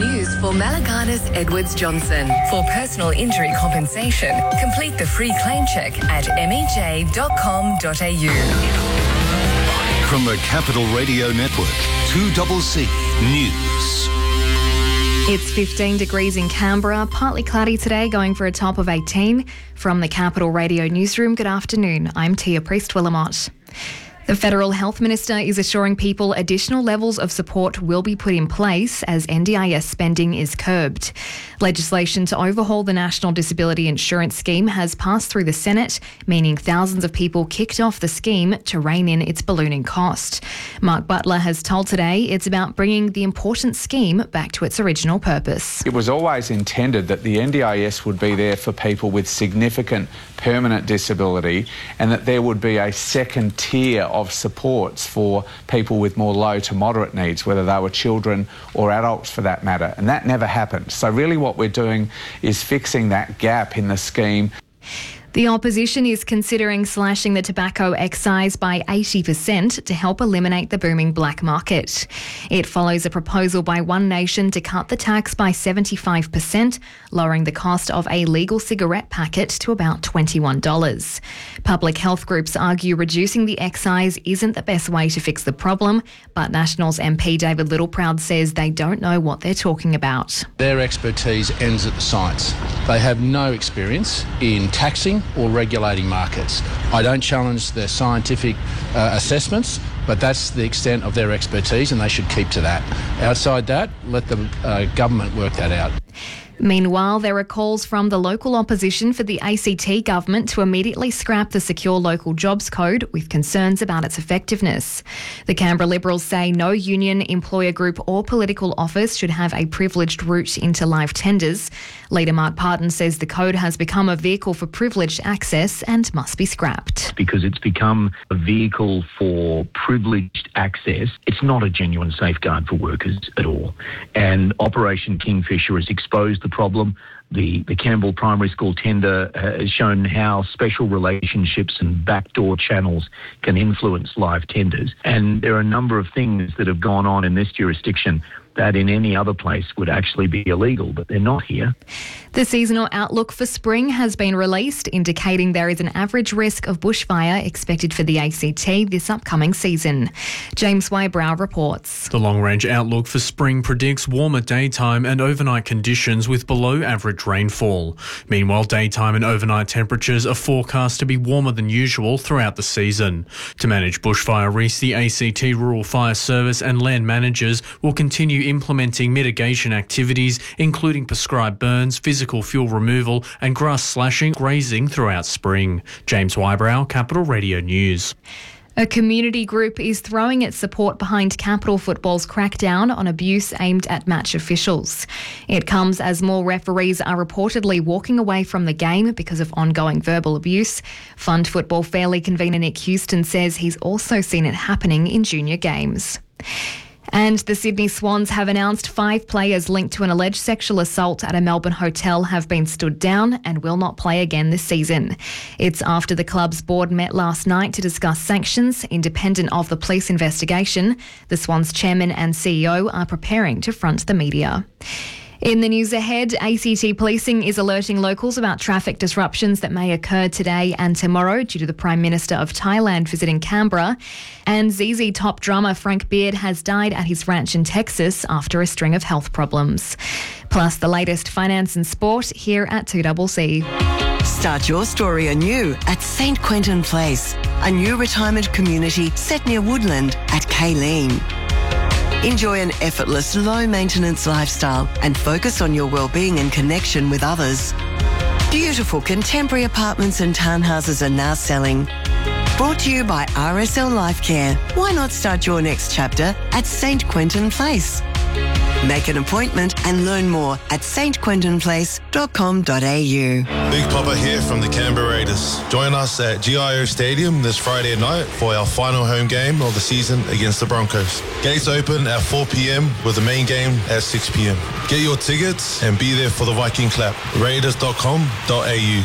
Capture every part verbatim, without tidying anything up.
news for Malaganas Edwards Johnson. For personal injury compensation, complete the free claim check at m e j dot com dot a u. From the Capital Radio Network, two C C News. It's fifteen degrees in Canberra, partly cloudy today, going for a top of eighteen. From the Capital Radio Newsroom, good afternoon. I'm Tia Priest-Willamott. The Federal Health Minister is assuring people additional levels of support will be put in place as N D I S spending is curbed. Legislation to overhaul the National Disability Insurance Scheme has passed through the Senate, meaning thousands of people kicked off the scheme to rein in its ballooning cost. Mark Butler has told Today it's about bringing the important scheme back to its original purpose. It was always intended that the N D I S would be there for people with significant permanent disability, and that there would be a second tier of supports for people with more low to moderate needs, whether they were children or adults for that matter. And that never happened. So really what we're doing is fixing that gap in the scheme. The opposition is considering slashing the tobacco excise by eighty percent to help eliminate the booming black market. It follows a proposal by One Nation to cut the tax by seventy-five percent, lowering the cost of a legal cigarette packet to about twenty-one dollars. Public health groups argue reducing the excise isn't the best way to fix the problem, but Nationals M P David Littleproud says they don't know what they're talking about. Their expertise ends at the science. They have no experience in taxing or regulating markets. I don't challenge their scientific uh, assessments, but that's the extent of their expertise and they should keep to that. Outside that, let the uh, government work that out. Meanwhile, there are calls from the local opposition for the A C T government to immediately scrap the Secure Local Jobs Code with concerns about its effectiveness. The Canberra Liberals say no union, employer group or political office should have a privileged route into live tenders. Leader Mark Parton says the code has become a vehicle for privileged access and must be scrapped. Because it's become a vehicle for privileged access, it's not a genuine safeguard for workers at all. And Operation Kingfisher has exposed the problem. The, the Campbell Primary School tender has shown how special relationships and backdoor channels can influence live tenders. And there are a number of things that have gone on in this jurisdiction that in any other place would actually be illegal, but they're not here. The seasonal outlook for spring has been released, indicating there is an average risk of bushfire expected for the A C T this upcoming season. James Wybrow reports. The long-range outlook for spring predicts warmer daytime and overnight conditions with below-average rainfall. Meanwhile, daytime and overnight temperatures are forecast to be warmer than usual throughout the season. To manage bushfire risks, the A C T Rural Fire Service and land managers will continue implementing mitigation activities, including prescribed burns, physical fuel removal and grass slashing, grazing throughout spring. James Wybrow, Capital Radio News. A community group is throwing its support behind Capital Football's crackdown on abuse aimed at match officials. It comes as more referees are reportedly walking away from the game because of ongoing verbal abuse. Fund Football Fairly convener Nick Houston says he's also seen it happening in junior games. And the Sydney Swans have announced five players linked to an alleged sexual assault at a Melbourne hotel have been stood down and will not play again this season. It's after the club's board met last night to discuss sanctions independent of the police investigation. The Swans chairman and C E O are preparing to front the media. In the news ahead, A C T Policing is alerting locals about traffic disruptions that may occur today and tomorrow due to the Prime Minister of Thailand visiting Canberra. And Z Z Top drummer Frank Beard has died at his ranch in Texas after a string of health problems. Plus the latest finance and sport here at two C C. Start your story anew at Saint Quentin Place, a new retirement community set near Woodland at Kayleen. Enjoy an effortless, low-maintenance lifestyle and focus on your well-being and connection with others. Beautiful contemporary apartments and townhouses are now selling. Brought to you by R S L Life Care. Why not start your next chapter at Saint Quentin Place? Make an appointment and learn more at s t quentin place dot com dot a u. Big Papa here from the Canberra Raiders. Join us at G I O Stadium this Friday night for our final home game of the season against the Broncos. Gates open at four p.m. with the main game at six p.m. Get your tickets and be there for the Viking clap. raiders dot com dot a u.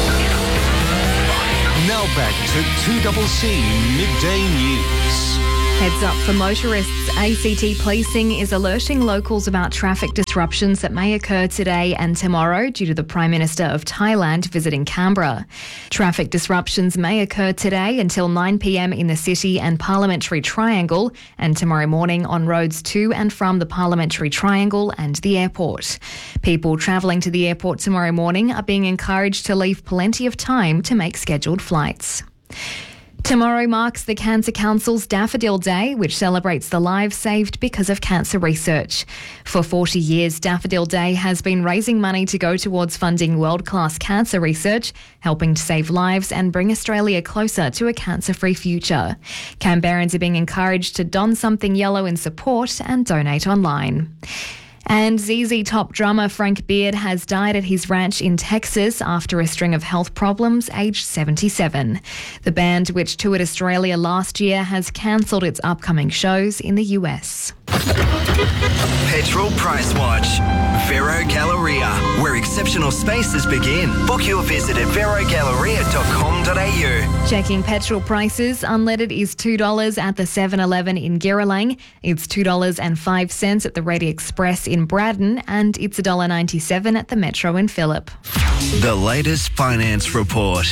Now back to two C C Midday News. Heads up for motorists. A C T Policing is alerting locals about traffic disruptions that may occur today and tomorrow due to the Prime Minister of Thailand visiting Canberra. Traffic disruptions may occur today until nine p m in the city and Parliamentary Triangle, and tomorrow morning on roads to and from the Parliamentary Triangle and the airport. People travelling to the airport tomorrow morning are being encouraged to leave plenty of time to make scheduled flights. Tomorrow marks the Cancer Council's Daffodil Day, which celebrates the lives saved because of cancer research. For forty years, Daffodil Day has been raising money to go towards funding world-class cancer research, helping to save lives and bring Australia closer to a cancer-free future. Canberrans are being encouraged to don something yellow in support and donate online. And Z Z Top drummer Frank Beard has died at his ranch in Texas after a string of health problems, aged seventy-seven. The band, which toured Australia last year, has cancelled its upcoming shows in the U S. Petrol Price Watch. Vero Galleria, where exceptional spaces begin. Book your visit at vero galleria dot com dot a u. Checking petrol prices, unleaded is two dollars at the seven eleven in Girralang. It's two dollars and five cents at the Ready Express in Braddon, and it's one dollar ninety-seven at the Metro in Phillip. The latest finance report.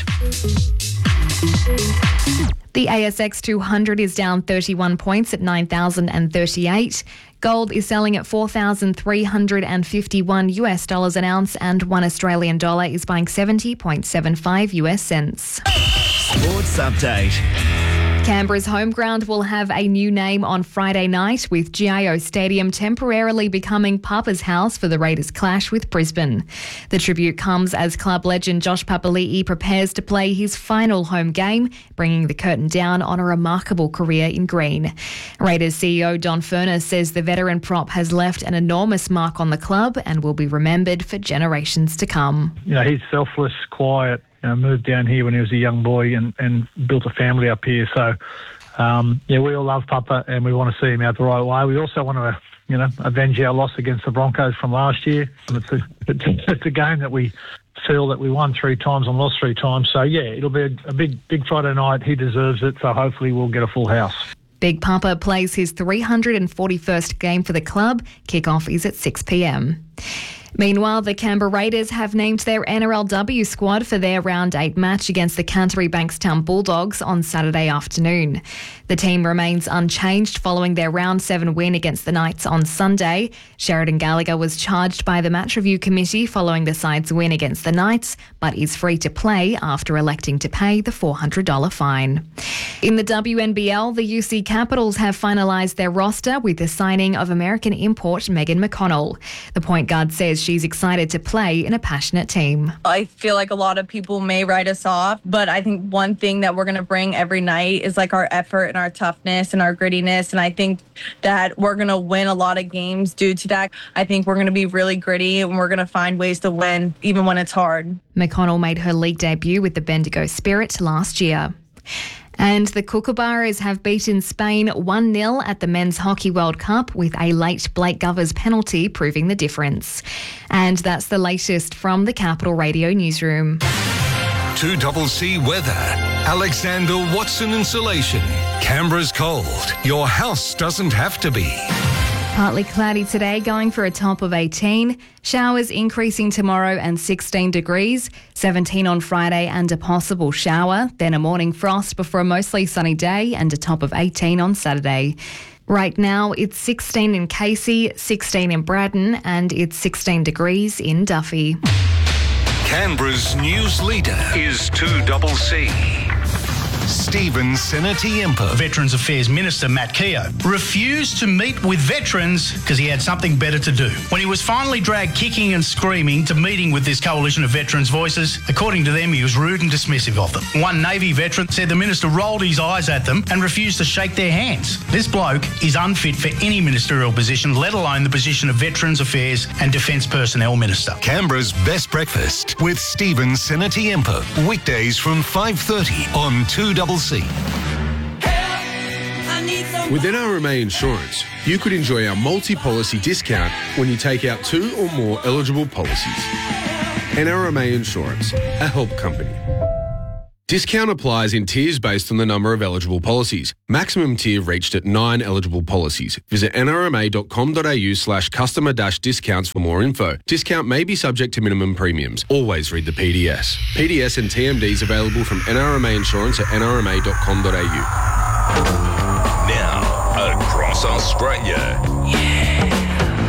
The A S X two hundred is down thirty-one points at nine thousand thirty-eight. Gold is selling at four thousand three hundred fifty-one U S dollars an ounce, and one Australian dollar is buying seventy point seven five U S cents. Sports update. Canberra's home ground will have a new name on Friday night, with G I O Stadium temporarily becoming Papa's house for the Raiders' clash with Brisbane. The tribute comes as club legend Josh Papali'i prepares to play his final home game, bringing the curtain down on a remarkable career in green. Raiders C E O Don Furness says the veteran prop has left an enormous mark on the club and will be remembered for generations to come. You know, he's selfless, quiet. You know, moved down here when he was a young boy and, and built a family up here. So, um, yeah, we all love Papa and we want to see him out the right way. We also want to, you know, avenge our loss against the Broncos from last year. It's a, it's a game that we feel that we won three times and lost three times. So, yeah, it'll be a, a big, big Friday night. He deserves it. So hopefully we'll get a full house. Big Papa plays his three hundred forty-first game for the club. Kick-off is at six p m. Meanwhile, the Canberra Raiders have named their N R L W squad for their round eight match against the Canterbury Bankstown Bulldogs on Saturday afternoon. The team remains unchanged following their round seven win against the Knights on Sunday. Sheridan Gallagher was charged by the match review committee following the side's win against the Knights, but is free to play after electing to pay the four hundred dollars fine. In the W N B L, the U C Capitals have finalised their roster with the signing of American import Megan McConnell. The point guard says she's excited to play in a passionate team. I feel like a lot of people may write us off, but I think one thing that we're going to bring every night is like our effort and our toughness and our grittiness. And I think that we're going to win a lot of games due to that. I think we're going to be really gritty and we're going to find ways to win even when it's hard. McConnell made her league debut with the Bendigo Spirit last year. And the Kookaburras have beaten Spain one nil at the Men's Hockey World Cup, with a late Blake Govers penalty proving the difference. And that's the latest from the Capital Radio newsroom. two C C weather. Alexander Watson Insulation. Canberra's cold. Your house doesn't have to be. Partly cloudy today, going for a top of eighteen. Showers increasing tomorrow and sixteen degrees. seventeen on Friday and a possible shower. Then a morning frost before a mostly sunny day and a top of eighteen on Saturday. Right now it's sixteen in Casey, sixteen in Braddon, and it's sixteen degrees in Duffy. Canberra's news leader is two C C. Stephen Senatiempo. Veterans Affairs Minister Matt Keogh refused to meet with veterans because he had something better to do. When he was finally dragged kicking and screaming to meeting with this coalition of veterans' voices, according to them, he was rude and dismissive of them. One Navy veteran said the minister rolled his eyes at them and refused to shake their hands. This bloke is unfit for any ministerial position, let alone the position of Veterans Affairs and Defence Personnel Minister. Canberra's Best Breakfast with Stephen Senatiempo. Weekdays from five thirty on two C C. With N R M A Insurance, you could enjoy our multi-policy discount when you take out two or more eligible policies. N R M A Insurance, a help company. Discount applies in tiers based on the number of eligible policies. Maximum tier reached at nine eligible policies. Visit nrma.com.au slash customer dash discounts for more info. Discount may be subject to minimum premiums. Always read the P D S. P D S and T M Ds available from N R M A Insurance at n r m a dot com dot a u. Now, across Australia. Yeah.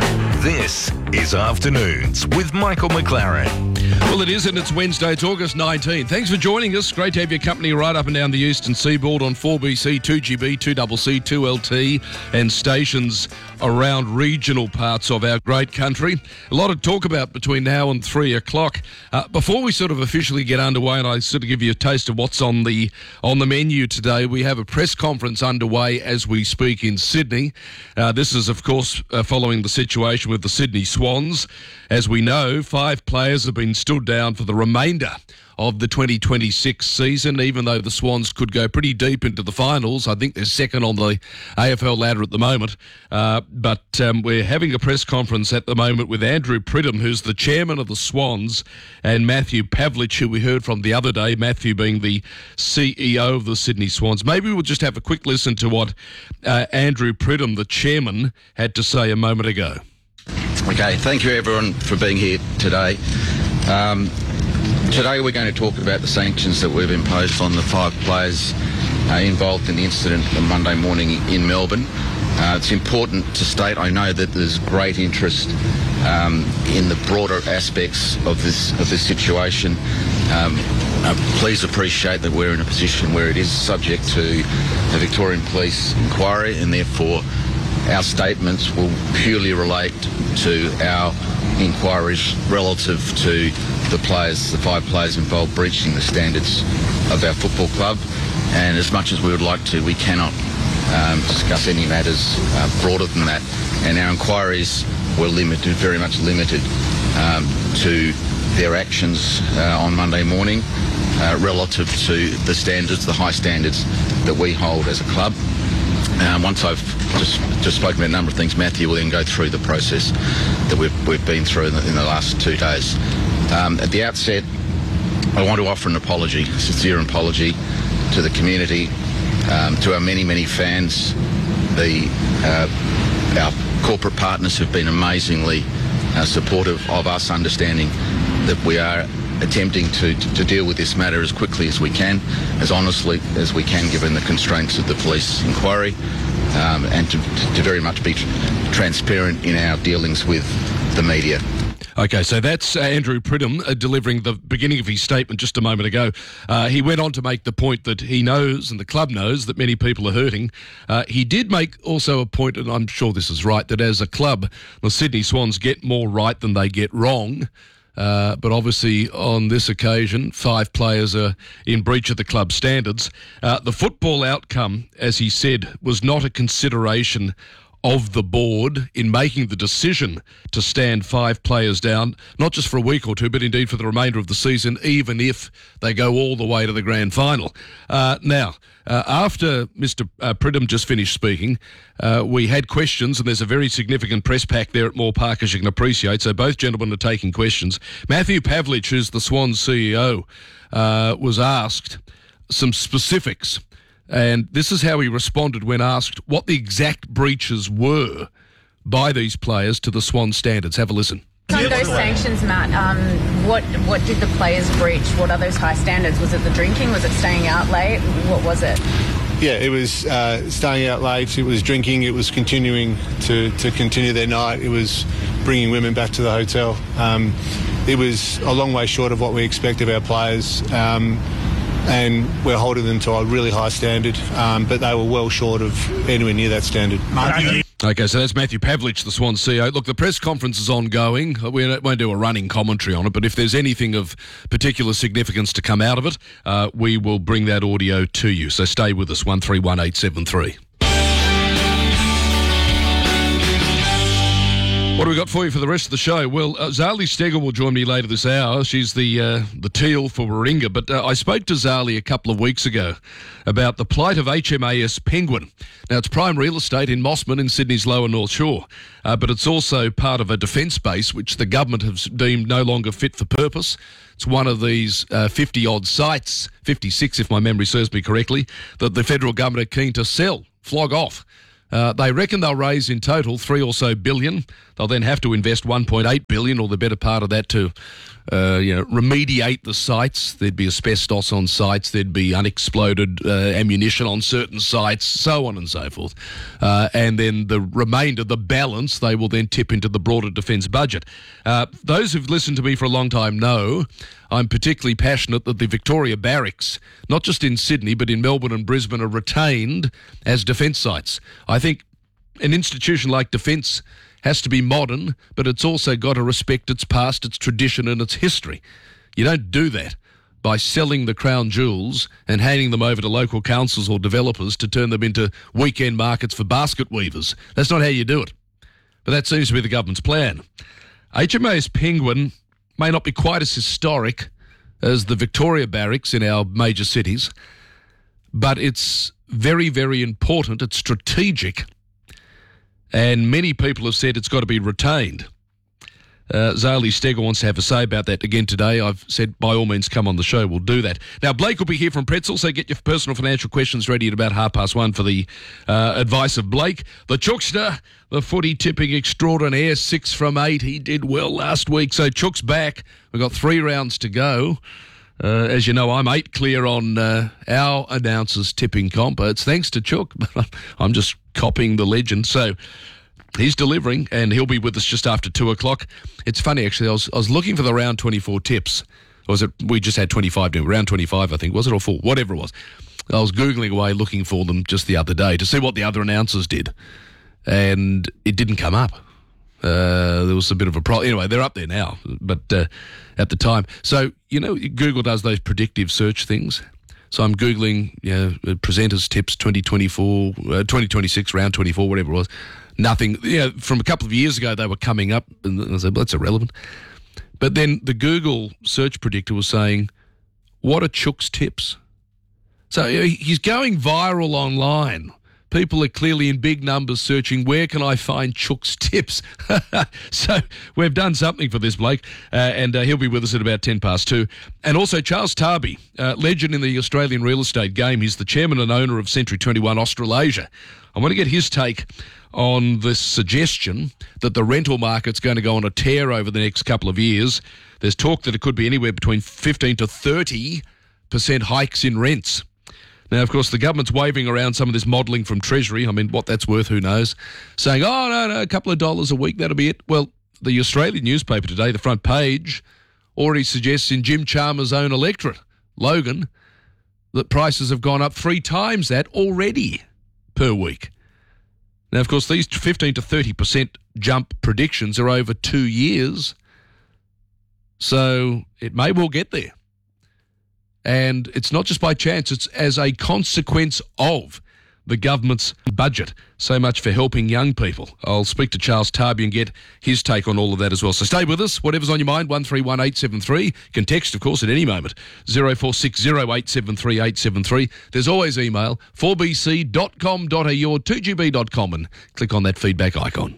This is Afternoons with Michael McLaren. Well, it is, and it's Wednesday. It's August nineteenth. Thanks for joining us. Great to have your company right up and down the eastern seaboard on four B C, two G B, two C C, two L T and stations around regional parts of our great country. A lot of talk about between now and three o'clock. Uh, before we sort of officially get underway, and I sort of give you a taste of what's on the on the menu today, we have a press conference underway as we speak in Sydney. Uh, this is, of course, uh, following the situation with the Sydney Swans. As we know, five players have been stood down for the remainder of the twenty twenty-six season, even though the Swans could go pretty deep into the finals. I think they're second on the A F L ladder at the moment. Uh, but um, we're having a press conference at the moment with Andrew Pridham, who's the chairman of the Swans, and Matthew Pavlich, who we heard from the other day, Matthew being the C E O of the Sydney Swans. Maybe we'll just have a quick listen to what uh, Andrew Pridham, the chairman, had to say a moment ago. Okay, thank you everyone for being here today. Um, today we're going to talk about the sanctions that we've imposed on the five players uh, involved in the incident on Monday morning in Melbourne. Uh, it's important to state, I know that there's great interest um, in the broader aspects of this of this situation. Um, uh, please appreciate that we're in a position where it is subject to a Victorian Police inquiry, and therefore our statements will purely relate to our inquiries relative to the players, the five players involved breaching the standards of our football club. And as much as we would like to, we cannot um, discuss any matters uh, broader than that. And our inquiries were limited, very much limited um, to their actions uh, on Monday morning uh, relative to the standards, the high standards that we hold as a club. Um, once I've just, just spoken about a number of things, Matthew will then go through the process that we've, we've been through in the, in the last two days. Um, at the outset, I want to offer an apology, a sincere apology to the community, um, to our many, many fans, the uh, our corporate partners who've been amazingly uh, supportive of us, understanding that we are attempting to, to deal with this matter as quickly as we can, as honestly as we can, given the constraints of the police inquiry, um, and to, to very much be tr- transparent in our dealings with the media. Okay, so that's uh, Andrew Pridham uh, delivering the beginning of his statement just a moment ago. Uh, he went on to make the point that he knows, and the club knows, that many people are hurting. Uh, he did make also a point, and I'm sure this is right, that as a club, the Sydney Swans get more right than they get wrong. Uh, but obviously on this occasion, five players are in breach of the club standards. Uh, the football outcome, as he said, was not a consideration of the board in making the decision to stand five players down, not just for a week or two, but indeed for the remainder of the season, even if they go all the way to the grand final. Uh, now, uh, after Mister Uh, Pridham just finished speaking, uh, we had questions, and there's a very significant press pack there at Moore Park, as you can appreciate, so both gentlemen are taking questions. Matthew Pavlich, who's the Swans C E O, uh, was asked some specifics. And this is how he responded when asked what the exact breaches were by these players to the Swan standards. Have a listen. On those sanctions, Matt, um, what what did the players breach? What are those high standards? Was it the drinking? Was it staying out late? What was it? Yeah, it was uh, staying out late. It was drinking. It was continuing to, to continue their night. It was bringing women back to the hotel. Um, it was a long way short of what we expect of our players. Um, and we're holding them to a really high standard, um, but they were well short of anywhere near that standard. Okay, so that's Matthew Pavlich, the Swan C E O. Look, the press conference is ongoing. We won't do a running commentary on it, but if there's anything of particular significance to come out of it, uh, we will bring that audio to you. So stay with us, one three one eight seven three. What do we got for you for the rest of the show? Well, uh, Zali Steggall will join me later this hour. She's the uh, the teal for Warringah. But uh, I spoke to Zali a couple of weeks ago about the plight of H M A S Penguin. Now, it's prime real estate in Mossman in Sydney's lower North Shore, uh, but it's also part of a defence base which the government has deemed no longer fit for purpose. It's one of these uh, fifty-odd sites, fifty-six if my memory serves me correctly, that the federal government are keen to sell, flog off. Uh, they reckon they'll raise in total three or so billion. They'll then have to invest one point eight billion, or the better part of that, to uh, you know, remediate the sites. There'd be asbestos on sites. There'd be unexploded uh, ammunition on certain sites, so on and so forth. Uh, and then the remainder, the balance, they will then tip into the broader defence budget. Uh, those who've listened to me for a long time know I'm particularly passionate that the Victoria Barracks, not just in Sydney but in Melbourne and Brisbane, are retained as defence sites. I think an institution like Defence has to be modern, but it's also got to respect its past, its tradition and its history. You don't do that by selling the crown jewels and handing them over to local councils or developers to turn them into weekend markets for basket weavers. That's not how you do it. But that seems to be the government's plan. H M A S Penguin may not be quite as historic as the Victoria Barracks in our major cities, but it's very, very important. It's strategic, and many people have said it's got to be retained. Uh, Zali Steggall wants to have a say about that again today. I've said, by all means, come on the show. We'll do that. Now, Blake will be here from Pretzel, so get your personal financial questions ready at about half past one for the uh, advice of Blake. The Chookster, the footy tipping extraordinaire, six from eight. He did well last week. So Chook's back. We've got three rounds to go. Uh, as you know, I'm eight clear on uh, our announcer's tipping comp. It's thanks to Chook, but I'm just copying the legend. So he's delivering, and he'll be with us just after two o'clock. It's funny, actually. I was I was looking for the round twenty-four tips. Or was it? We just had twenty-five. Didn't we? Round twenty-five, I think. Was it, or four? Whatever it was. I was googling away looking for them just the other day to see what the other announcers did, and it didn't come up. Uh, there was a bit of a problem. Anyway, they're up there now, but uh, at the time. So, you know, Google does those predictive search things. So I'm Googling, you know, presenters tips twenty twenty-four, uh, twenty twenty-six, round twenty-four, whatever it was. Nothing. You know, from a couple of years ago, they were coming up, and I said, well, that's irrelevant. But then the Google search predictor was saying, what are Chook's tips? So you know, he's going viral online. People are clearly in big numbers searching, where can I find Chook's tips? So we've done something for this, Blake, uh, and uh, he'll be with us at about ten past two. And also Charles Tarby, uh, legend in the Australian real estate game. He's the chairman and owner of Century twenty-one Australasia. I want to get his take on this suggestion that the rental market's going to go on a tear over the next couple of years. There's talk that it could be anywhere between fifteen to thirty percent hikes in rents. Now, of course, the government's waving around some of this modelling from Treasury. I mean, what that's worth, who knows? Saying, oh, no, no, a couple of dollars a week, that'll be it. Well, the Australian newspaper today, the front page, already suggests in Jim Chalmers' own electorate, Logan, that prices have gone up three times that already per week. Now, of course, these fifteen to thirty percent jump predictions are over two years, so it may well get there. And it's not just by chance, it's as a consequence of the government's budget. So much for helping young people. I'll speak to Charles Tarby and get his take on all of that as well. So stay with us. Whatever's on your mind, one three one eight seven three. You can text, of course, at any moment, zero four six zero eight seven three eight seven three. There's always email, four b c dot com dot a u or two g b dot com, and click on that feedback icon.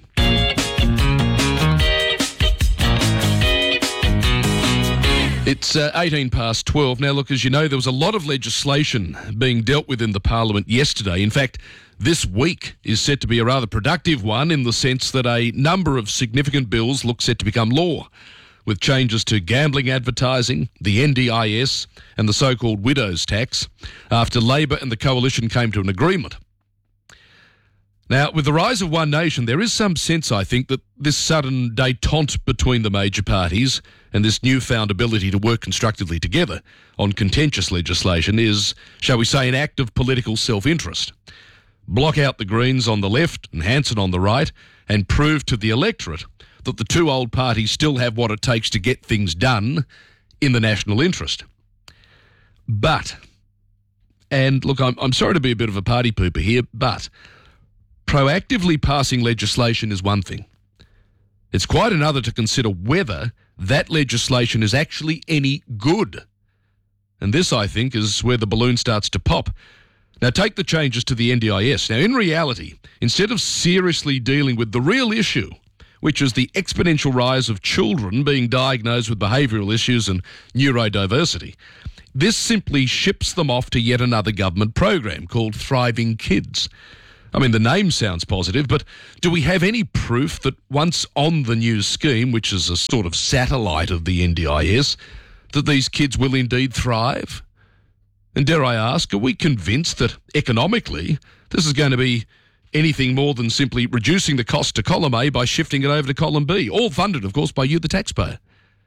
It's uh, eighteen past twelve. Now, look, as you know, there was a lot of legislation being dealt with in the Parliament yesterday. In fact, this week is set to be a rather productive one in the sense that a number of significant bills look set to become law, with changes to gambling advertising, the N D I S and the so-called widow's tax, after Labor and the Coalition came to an agreement. Now, with the rise of One Nation, there is some sense, I think, that this sudden détente between the major parties and this newfound ability to work constructively together on contentious legislation is, shall we say, an act of political self-interest. Block out the Greens on the left and Hanson on the right and prove to the electorate that the two old parties still have what it takes to get things done in the national interest. But, and look, I'm, I'm sorry to be a bit of a party pooper here, but proactively passing legislation is one thing. It's quite another to consider whether that legislation is actually any good. And this, I think, is where the balloon starts to pop. Now, take the changes to the N D I S. Now, in reality, instead of seriously dealing with the real issue, which is the exponential rise of children being diagnosed with behavioural issues and neurodiversity, this simply ships them off to yet another government program called Thriving Kids. I mean, the name sounds positive, but do we have any proof that once on the new scheme, which is a sort of satellite of the N D I S, that these kids will indeed thrive? And dare I ask, are we convinced that economically this is going to be anything more than simply reducing the cost to column A by shifting it over to column B, all funded, of course, by you, the taxpayer?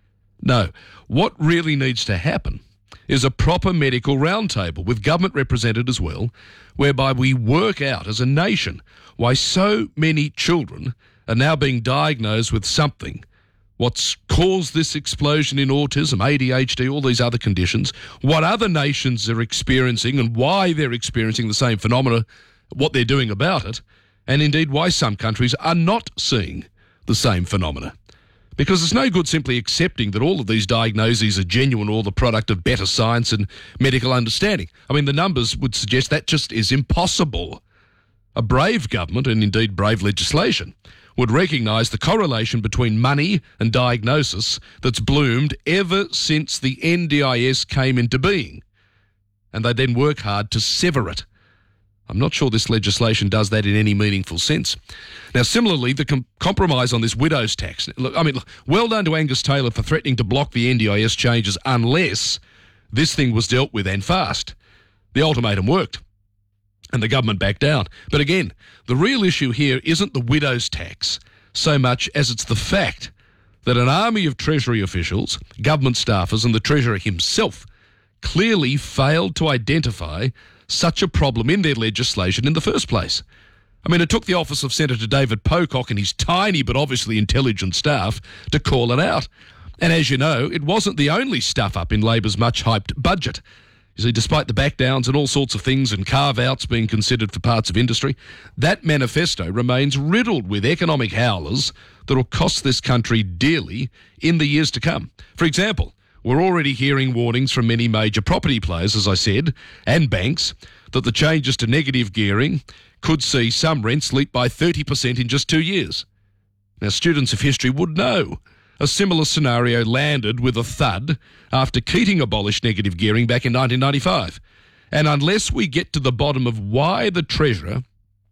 No. What really needs to happen is a proper medical roundtable with government represented as well, whereby we work out as a nation why so many children are now being diagnosed with something. What's caused this explosion in autism, A D H D, all these other conditions, what other nations are experiencing and why they're experiencing the same phenomena, what they're doing about it, and indeed why some countries are not seeing the same phenomena. Because it's no good simply accepting that all of these diagnoses are genuine or the product of better science and medical understanding. I mean, the numbers would suggest that just is impossible. A brave government, and indeed brave legislation, would recognise the correlation between money and diagnosis that's bloomed ever since the N D I S came into being. And they then work hard to sever it. I'm not sure this legislation does that in any meaningful sense. Now, similarly, the com- compromise on this widow's tax. Look, I mean, look, well done to Angus Taylor for threatening to block the N D I S changes unless this thing was dealt with and fast. The ultimatum worked, and the government backed down. But again, the real issue here isn't the widow's tax so much as it's the fact that an army of Treasury officials, government staffers, and the Treasurer himself clearly failed to identify such a problem in their legislation in the first place. I mean, it took the office of Senator David Pocock and his tiny but obviously intelligent staff to call it out. And as you know, it wasn't the only stuff-up in Labor's much-hyped budget. You see, despite the backdowns and all sorts of things and carve-outs being considered for parts of industry, that manifesto remains riddled with economic howlers that will cost this country dearly in the years to come. For example, we're already hearing warnings from many major property players, as I said, and banks, that the changes to negative gearing could see some rents leap by thirty percent in just two years. Now, students of history would know a similar scenario landed with a thud after Keating abolished negative gearing back in nineteen ninety-five. And unless we get to the bottom of why the Treasurer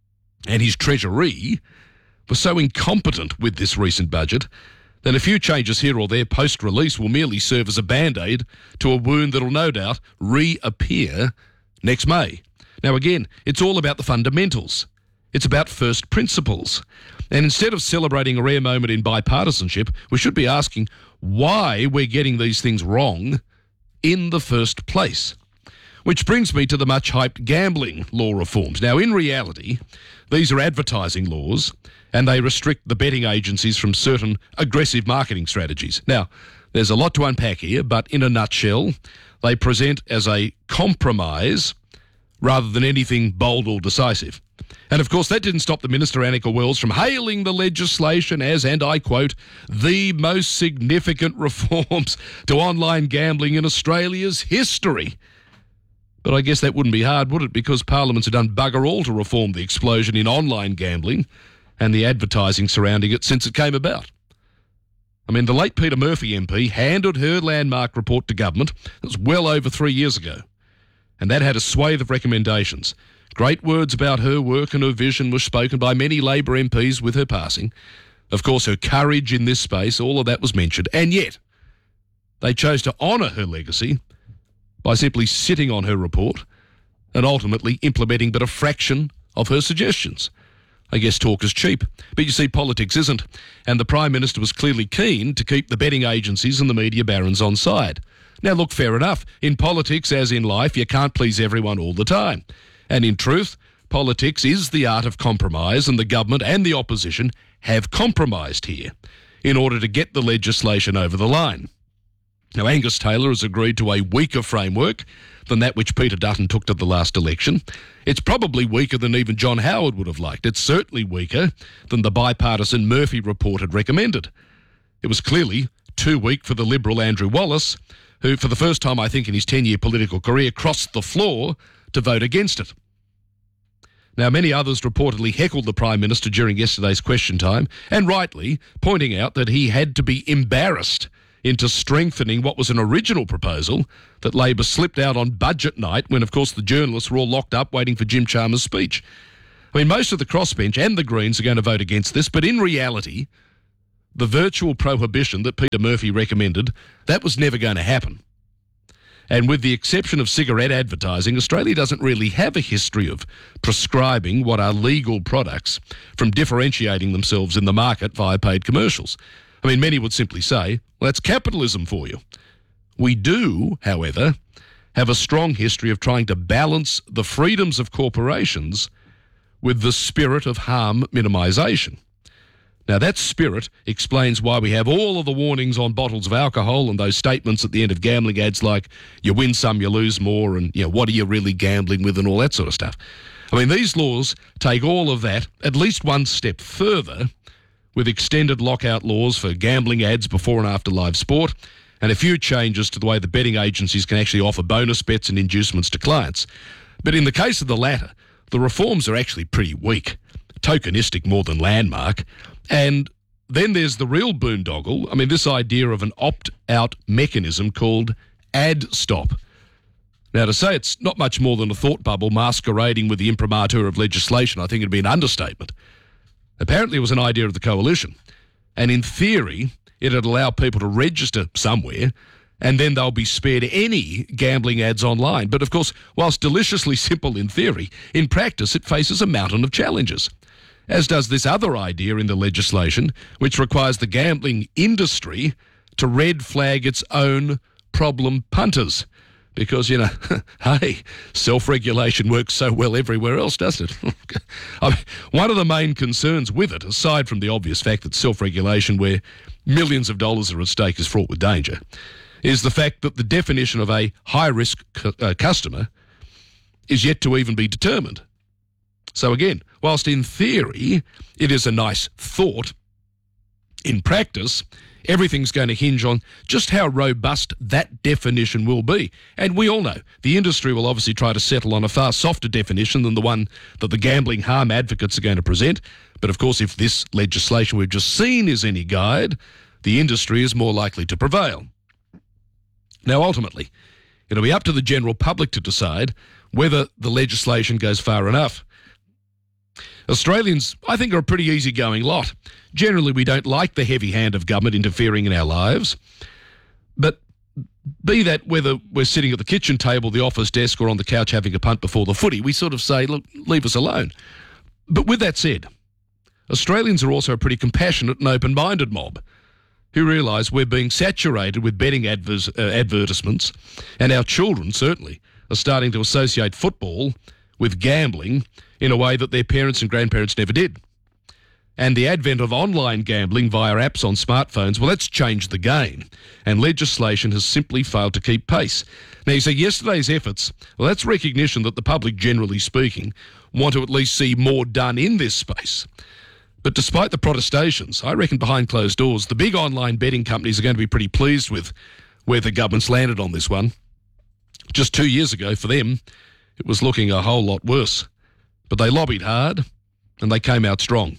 and his Treasury were so incompetent with this recent budget, then a few changes here or there post-release will merely serve as a band-aid to a wound that'll no doubt reappear next May. Now again, it's all about the fundamentals. It's about first principles. And instead of celebrating a rare moment in bipartisanship, we should be asking why we're getting these things wrong in the first place. Which brings me to the much-hyped gambling law reforms. Now, in reality, these are advertising laws, and they restrict the betting agencies from certain aggressive marketing strategies. Now, there's a lot to unpack here, but in a nutshell, they present as a compromise rather than anything bold or decisive. And of course, that didn't stop the Minister, Annika Wells, from hailing the legislation as, and I quote, the most significant reforms to online gambling in Australia's history. But I guess that wouldn't be hard, would it? Because Parliament's had done bugger all to reform the explosion in online gambling and the advertising surrounding it since it came about. I mean, the late Peter Murphy M P handed her landmark report to government. It was well over three years ago. And that had a swathe of recommendations. Great words about her work and her vision were spoken by many Labor M Ps with her passing. Of course, her courage in this space, all of that was mentioned. And yet, they chose to honour her legacy by simply sitting on her report and ultimately implementing but a fraction of her suggestions. I guess talk is cheap. But you see, politics isn't. And the Prime Minister was clearly keen to keep the betting agencies and the media barons on side. Now, look, fair enough. In politics, as in life, you can't please everyone all the time. And in truth, politics is the art of compromise, and the government and the opposition have compromised here in order to get the legislation over the line. Now, Angus Taylor has agreed to a weaker framework than that which Peter Dutton took to the last election. It's probably weaker than even John Howard would have liked. It's certainly weaker than the bipartisan Murphy report had recommended. It was clearly too weak for the Liberal Andrew Wallace, who, for the first time, I think, in his ten-year political career, crossed the floor to vote against it. Now, many others reportedly heckled the Prime Minister during yesterday's question time, and rightly, pointing out that he had to be embarrassed into strengthening what was an original proposal that Labor slipped out on budget night when, of course, the journalists were all locked up waiting for Jim Chalmers' speech. I mean, most of the crossbench and the Greens are going to vote against this, but in reality, the virtual prohibition that Peter Murphy recommended, that was never going to happen. And with the exception of cigarette advertising, Australia doesn't really have a history of prescribing what are legal products from differentiating themselves in the market via paid commercials. I mean, many would simply say, well, that's capitalism for you. We do, however, have a strong history of trying to balance the freedoms of corporations with the spirit of harm minimisation. Now, that spirit explains why we have all of the warnings on bottles of alcohol and those statements at the end of gambling ads like, you win some, you lose more, and, you know, what are you really gambling with and all that sort of stuff. I mean, these laws take all of that at least one step further with extended lockout laws for gambling ads before and after live sport and a few changes to the way the betting agencies can actually offer bonus bets and inducements to clients. But in the case of the latter, the reforms are actually pretty weak, tokenistic more than landmark. And then there's the real boondoggle. I mean, this idea of an opt-out mechanism called ad stop. Now, to say it's not much more than a thought bubble masquerading with the imprimatur of legislation, I think it'd be an understatement. Apparently it was an idea of the coalition. And in theory, it'd allow people to register somewhere and then they'll be spared any gambling ads online. But of course, whilst deliciously simple in theory, in practice it faces a mountain of challenges. As does this other idea in the legislation, which requires the gambling industry to red flag its own problem punters. Because, you know, hey, self-regulation works so well everywhere else, doesn't it? I mean, one of the main concerns with it, aside from the obvious fact that self-regulation where millions of dollars are at stake is fraught with danger, is the fact that the definition of a high-risk cu- uh, customer is yet to even be determined. So again, whilst in theory it is a nice thought, in practice everything's going to hinge on just how robust that definition will be. And we all know the industry will obviously try to settle on a far softer definition than the one that the gambling harm advocates are going to present. But of course, if this legislation we've just seen is any guide, the industry is more likely to prevail. Now, ultimately, it'll be up to the general public to decide whether the legislation goes far enough. Australians, I think, are a pretty easygoing lot. Generally, we don't like the heavy hand of government interfering in our lives. But be that whether we're sitting at the kitchen table, the office desk, or on the couch having a punt before the footy, we sort of say, look, leave us alone. But with that said, Australians are also a pretty compassionate and open-minded mob who realise we're being saturated with betting advers- uh, advertisements, and our children, certainly, are starting to associate football with gambling in a way that their parents and grandparents never did. And the advent of online gambling via apps on smartphones, well, that's changed the game. And legislation has simply failed to keep pace. Now, you say yesterday's efforts, well, that's recognition that the public, generally speaking, want to at least see more done in this space. But despite the protestations, I reckon behind closed doors, the big online betting companies are going to be pretty pleased with where the government's landed on this one. Just two years ago, for them, it was looking a whole lot worse. But they lobbied hard, and they came out strong.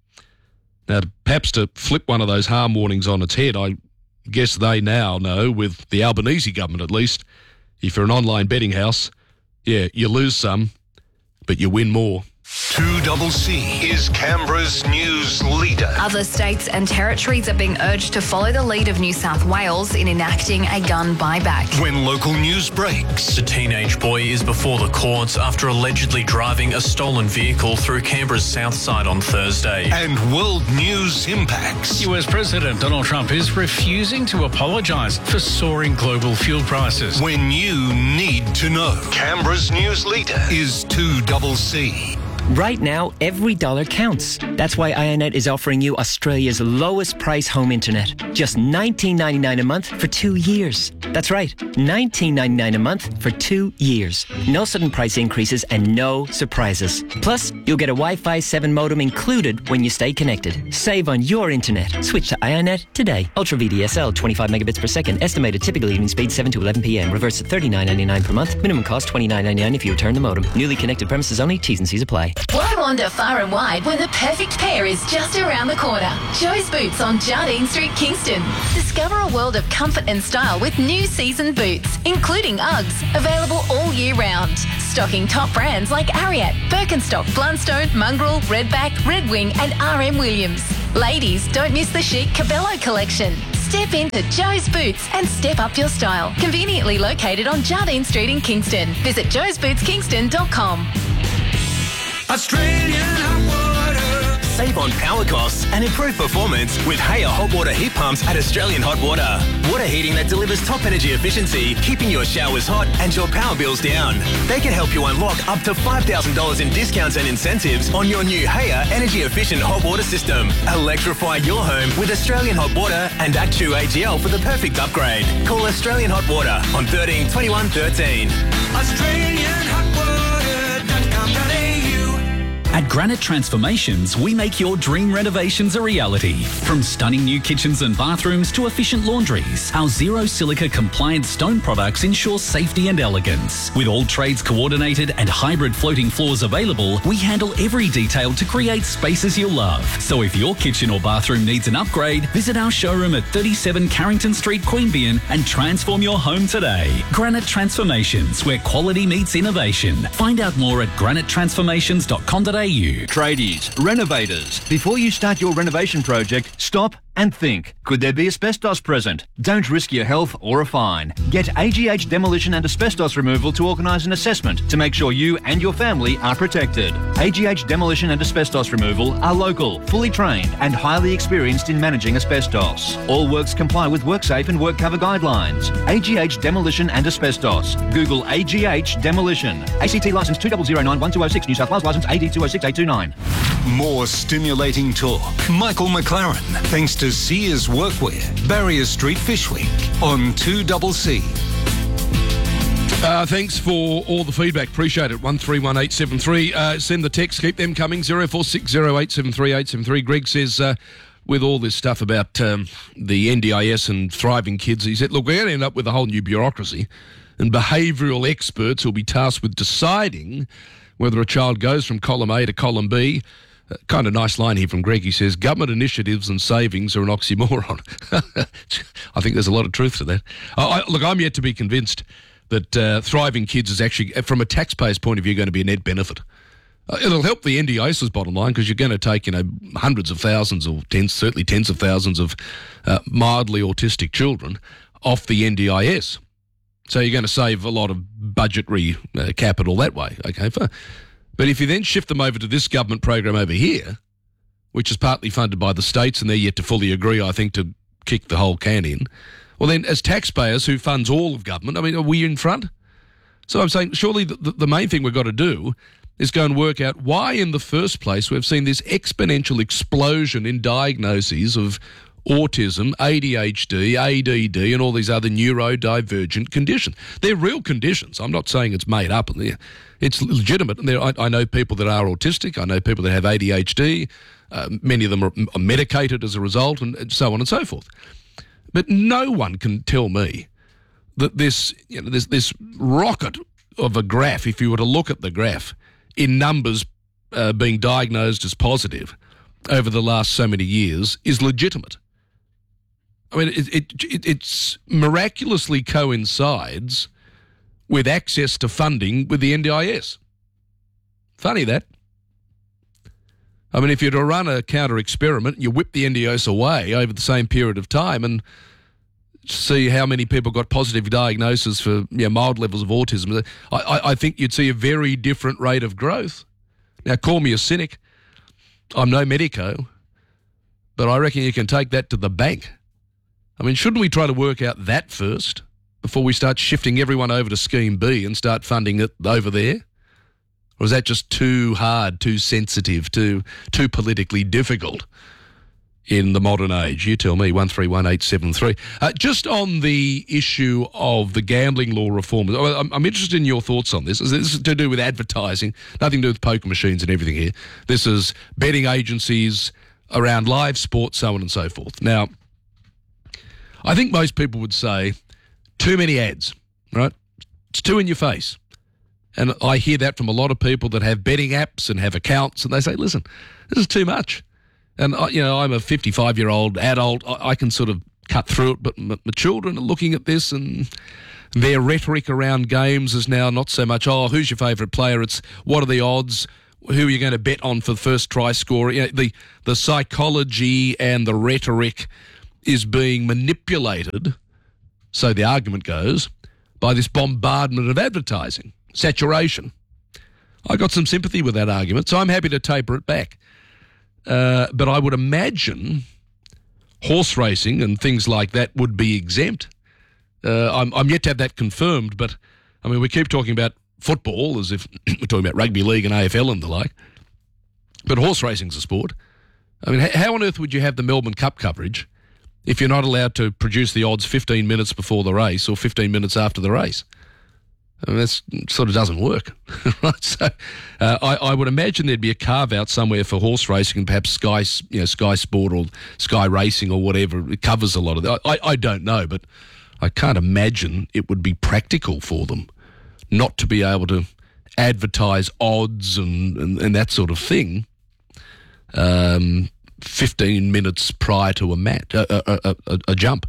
Now, perhaps to flip one of those harm warnings on its head, I guess they now know, with the Albanese government at least, if you're an online betting house, yeah, you lose some, but you win more. two double C is Canberra's news leader. Other states and territories are being urged to follow the lead of New South Wales in enacting a gun buyback. When local news breaks. The teenage boy is before the courts after allegedly driving a stolen vehicle through Canberra's south side on Thursday. And world news impacts. U S President Donald Trump is refusing to apologise for soaring global fuel prices. When you need to know. Canberra's news leader is two double C. Right now, every dollar counts. That's why Ionet is offering you Australia's lowest price home internet. Just nineteen ninety-nine a month for two years. That's right, nineteen ninety-nine a month for two years. No sudden price increases and no surprises. Plus, you'll get a Wi-Fi seven modem included when you stay connected. Save on your internet. Switch to Ionet today. Ultra V D S L, twenty-five megabits per second. Estimated typical evening speed seven to eleven p.m. Reverse at thirty-nine ninety-nine per month. Minimum cost twenty-nine ninety-nine if you return the modem. Newly connected premises only. T's and C's apply. Why wander far and wide when the perfect pair is just around the corner? Joe's Boots on Jardine Street, Kingston. Discover a world of comfort and style with new season boots, including Uggs, available all year round. Stocking top brands like Ariat, Birkenstock, Blundstone, Mongrel, Redback, Red Wing and R M Williams. Ladies, don't miss the chic Cabello collection. Step into Joe's Boots and step up your style. Conveniently located on Jardine Street in Kingston. Visit joes boots kingston dot com. Australian hot water. Save on power costs and improve performance with Haier hot water heat pumps at Australian Hot Water. Water heating that delivers top energy efficiency, keeping your showers hot and your power bills down. They can help you unlock up to five thousand dollars in discounts and incentives on your new Haier energy efficient hot water system. Electrify your home with Australian Hot Water and Actu A G L for the perfect upgrade. Call Australian Hot Water on thirteen twenty-one thirteen. Australian Hot Water dot com dot a u. At Granite Transformations, we make your dream renovations a reality. From stunning new kitchens and bathrooms to efficient laundries, our zero silica compliant stone products ensure safety and elegance. With all trades coordinated and hybrid floating floors available, we handle every detail to create spaces you'll love. So if your kitchen or bathroom needs an upgrade, visit our showroom at thirty-seven Carrington Street, Queanbeyan and transform your home today. Granite Transformations, where quality meets innovation. Find out more at granite transformations dot com dot a u. Tradies, renovators, before you start your renovation project, stop and think. Could there be asbestos present? Don't risk your health or a fine. Get A G H Demolition and Asbestos Removal to organise an assessment to make sure you and your family are protected. A G H Demolition and Asbestos Removal are local, fully trained and highly experienced in managing asbestos. All works comply with WorkSafe and WorkCover guidelines. A G H Demolition and Asbestos. Google A G H Demolition. A C T licence two zero zero nine one two oh six, New South Wales licence A D two oh six eight two nine. More stimulating talk. Michael McLaren, thanks to Sears Workwear, Barrier Street, Fishwick, on two C C. Uh, thanks for all the feedback. Appreciate it. one three one eight seven three. Uh, send the text. Keep them coming. zero four six zero eight seven three eight seven three. Greg says, uh, with all this stuff about um, the N D I S and thriving kids, he said, look, we're going to end up with a whole new bureaucracy and behavioural experts who'll be tasked with deciding whether a child goes from column A to column B. Uh, kind of nice line here from Greg. He says, government initiatives and savings are an oxymoron. I think there's a lot of truth to that. I, I, look, I'm yet to be convinced that uh, thriving kids is actually, from a taxpayer's point of view, going to be a net benefit. Uh, it'll help the N D I S's bottom line because you're going to take, you know, hundreds of thousands or tens, certainly tens of thousands of uh, mildly autistic children off the N D I S. So you're going to save a lot of budgetary uh, capital that way, okay? For, but if you then shift them over to this government program over here, which is partly funded by the states and they're yet to fully agree, I think, to kick the whole can in, well then as taxpayers who funds all of government, I mean, are we in front? So I'm saying surely the, the, the main thing we've got to do is go and work out why in the first place we've seen this exponential explosion in diagnoses of autism, A D H D, A D D and all these other neurodivergent conditions. They're real conditions. I'm not saying it's made up. It's legitimate. I, I know people that are autistic. I know people that have A D H D. Uh, many of them are, are medicated as a result and, and so on and so forth. But no one can tell me that this, you know, this, this rocket of a graph, if you were to look at the graph, in numbers uh, being diagnosed as positive over the last so many years is legitimate. I mean, it, it, it it's miraculously coincides with access to funding with the N D I S. Funny that. I mean, if you're to run a counter-experiment, you whip the N D I S away over the same period of time and see how many people got positive diagnoses for, you know, mild levels of autism, I, I, I think you'd see a very different rate of growth. Now, call me a cynic. I'm no medico, but I reckon you can take that to the bank. I mean, shouldn't we try to work out that first before we start shifting everyone over to Scheme B and start funding it over there? Or is that just too hard, too sensitive, too too politically difficult in the modern age? You tell me, one three one eight seven three. Uh, just on the issue of the gambling law reform, I'm, I'm interested in your thoughts on this. This is to do with advertising, nothing to do with poker machines and everything here. This is betting agencies around live sport, so on and so forth. Now, I think most people would say too many ads, right? It's too in your face. And I hear that from a lot of people that have betting apps and have accounts, and they say, listen, this is too much. And, I, you know, I'm a fifty-five-year-old adult. I, I can sort of cut through it, but my, my children are looking at this, and their rhetoric around games is now not so much, oh, who's your favourite player? It's what are the odds? Who are you going to bet on for the first try scorer? You know, the, the psychology and the rhetoric is being manipulated, so the argument goes, by this bombardment of advertising. Saturation. I got some sympathy with that argument, so I'm happy to taper it back. Uh, but I would imagine horse racing and things like that would be exempt. Uh, I'm, I'm yet to have that confirmed, but I mean, we keep talking about football as if we're talking about rugby league and A F L and the like. But horse racing's a sport. I mean, how on earth would you have the Melbourne Cup coverage if you're not allowed to produce the odds fifteen minutes before the race or fifteen minutes after the race? I mean, that sort of doesn't work, right? So, uh, I, I would imagine there'd be a carve out somewhere for horse racing, and perhaps Sky, you know, Sky Sport or Sky Racing or whatever. It covers a lot of that. I, I don't know, but I can't imagine it would be practical for them not to be able to advertise odds and, and, and that sort of thing. Um, fifteen minutes prior to a match, a, a, a, a jump.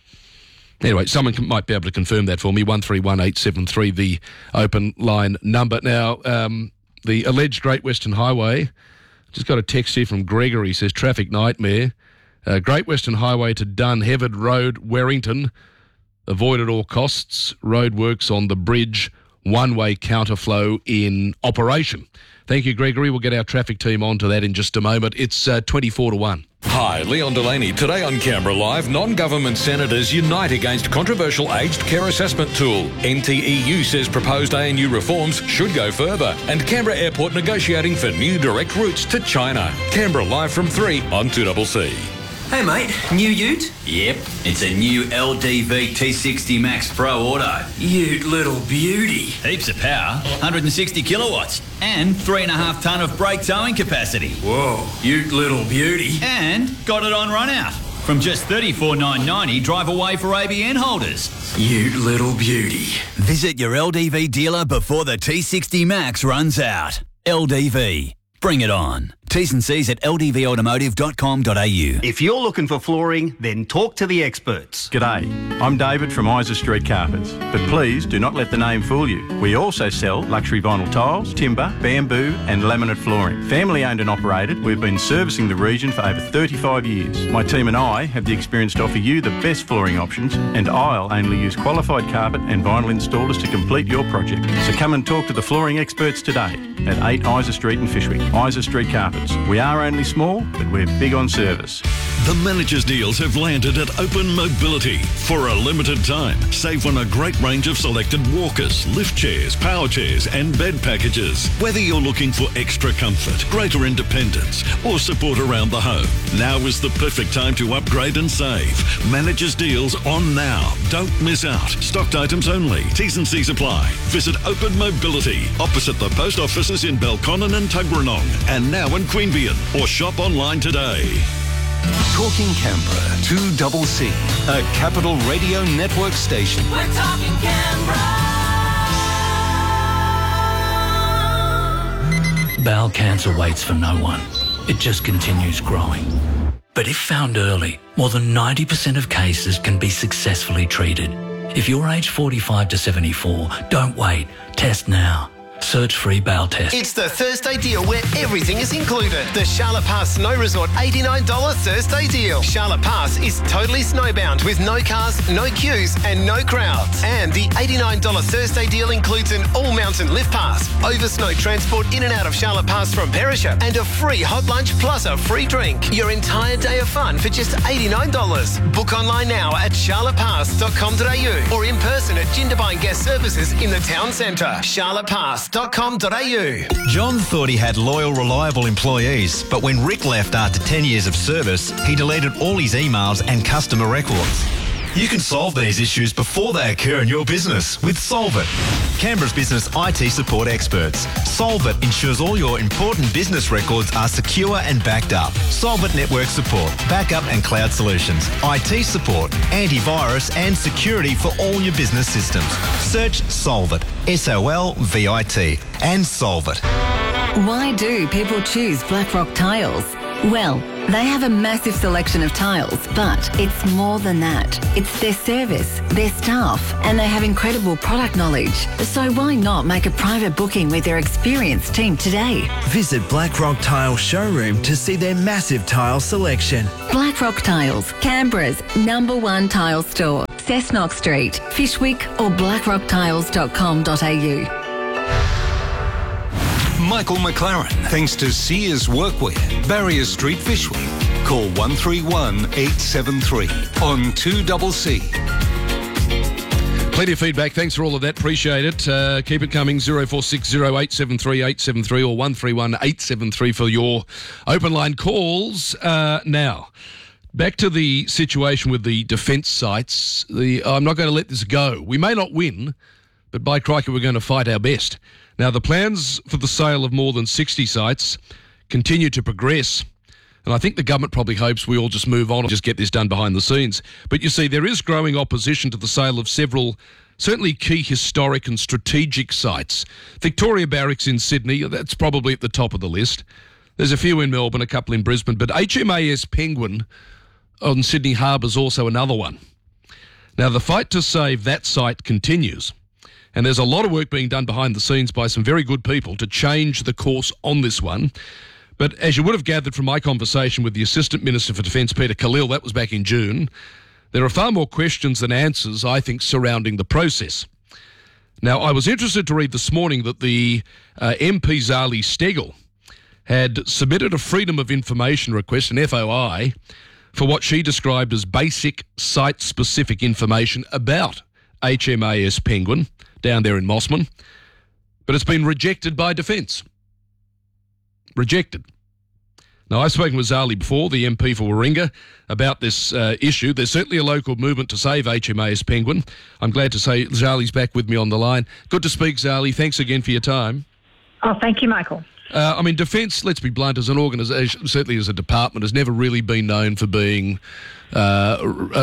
Anyway, someone can, might be able to confirm that for me. one three one eight seven three, the open line number. Now, um, the alleged Great Western Highway, just got a text here from Gregory, says traffic nightmare. Uh, Great Western Highway to Dunhevard Road, Werrington, avoid at all costs. Roadworks on the bridge, one-way counterflow in operation. Thank you, Gregory. We'll get our traffic team on to that in just a moment. It's uh, twenty-four to one. Hi, Leon Delaney. Today on Canberra Live, non-government senators unite against controversial aged care assessment tool. N T E U says proposed A N U reforms should go further. And Canberra Airport negotiating for new direct routes to China. Canberra Live from three on two C C. Hey mate, new ute? Yep, it's a new L D V T sixty Max Pro Auto. Ute little beauty. Heaps of power, one hundred sixty kilowatts, and three and a half tonne of brake towing capacity. Whoa, ute little beauty. And got it on run out. From just thirty-four thousand nine hundred ninety, drive away for A B N holders. Ute little beauty. Visit your L D V dealer before the T sixty Max runs out. L D V. Bring it on. T's and C's at l d v automotive dot com dot a u. If you're looking for flooring, then talk to the experts. G'day, I'm David from Isa Street Carpets, but please do not let the name fool you. We also sell luxury vinyl tiles, timber, bamboo and laminate flooring. Family owned and operated, we've been servicing the region for over thirty-five years. My team and I have the experience to offer you the best flooring options, and I'll only use qualified carpet and vinyl installers to complete your project. So come and talk to the flooring experts today at eight Isa Street in Fishwick. Isa Street Carpets. We are only small, but we're big on service. The managers' deals have landed at Open Mobility. For a limited time, save on a great range of selected walkers, lift chairs, power chairs and bed packages. Whether you're looking for extra comfort, greater independence or support around the home, now is the perfect time to upgrade and save. Managers' deals on now. Don't miss out. Stocked items only. T's and C's apply. Visit Open Mobility opposite the post offices in Belconnen and Tuggeranong and now in Queanbeyan, or shop online today. Talking Canberra, two C C, a Capital Radio Network station. We're talking Canberra. Bowel cancer waits for no one. It just continues growing. But if found early, more than ninety percent of cases can be successfully treated. If you're aged forty-five to seventy-four, don't wait. Test now. Search free bowel test. It's the Thursday deal where everything is included. The Charlotte Pass Snow Resort eighty-nine dollars Thursday deal. Charlotte Pass is totally snowbound with no cars, no queues and no crowds. And the eighty-nine dollars Thursday deal includes an all-mountain lift pass, over snow transport in and out of Charlotte Pass from Perisher, and a free hot lunch plus a free drink. Your entire day of fun for just eighty-nine dollars. Book online now at charlotte pass dot com dot a u or in person at Jindabyne Guest Services in the town centre. charlotte pass dot com dot a u. John thought he had loyal, reliable employees, but when Rick left after ten years of service, he deleted all his emails and customer records. You can solve these issues before they occur in your business with Solvit, Canberra's business I T support experts. Solvit ensures all your important business records are secure and backed up. Solvit network support, backup and cloud solutions, I T support, antivirus and security for all your business systems. Search Solvit, S O L V I T, and solve it. Why do people choose Blackrock Tiles? Well, they have a massive selection of tiles, but it's more than that. It's their service, their staff, and they have incredible product knowledge. So why not make a private booking with their experienced team today? Visit Blackrock Tile Showroom to see their massive tile selection. Blackrock Tiles, Canberra's number one tile store. Cessnock Street, Fishwick or blackrock tiles dot com dot a u. Michael McLaren, thanks to Sears Workwear, Barrier Street, Fishwick. Call one three one, eight seven three on two C C. Plenty of feedback. Thanks for all of that. Appreciate it. Uh, keep it coming. zero four six zero eight seven three eight seven three or one three one eight seven three for your open line calls. Uh, now, back to the situation with the defence sites. The I'm not going to let this go. We may not win, but by crikey, we're going to fight our best. Now, the plans for the sale of more than sixty sites continue to progress, and I think the government probably hopes we all just move on and just get this done behind the scenes. But you see, there is growing opposition to the sale of several, certainly key historic and strategic sites. Victoria Barracks in Sydney, that's probably at the top of the list. There's a few in Melbourne, a couple in Brisbane, but H M A S Penguin on Sydney Harbour is also another one. Now, the fight to save that site continues. And there's a lot of work being done behind the scenes by some very good people to change the course on this one. But as you would have gathered from my conversation with the Assistant Minister for Defence, Peter Khalil, that was back in June, there are far more questions than answers, I think, surrounding the process. Now, I was interested to read this morning that the uh, M P Zali Steggall had submitted a Freedom of Information request, an F O I, for what she described as basic site-specific information about H M A S Penguin down there in Mossman, but it's been rejected by Defence. Rejected. Now, I've spoken with Zali before, the M P for Warringah, about this uh, issue. There's certainly a local movement to save H M A S Penguin. I'm glad to say Zali's back with me on the line. Good to speak, Zali. Thanks again for your time. Oh, thank you, Michael. Uh, I mean, Defence, let's be blunt, as an organisation, certainly as a department, has never really been known for being uh,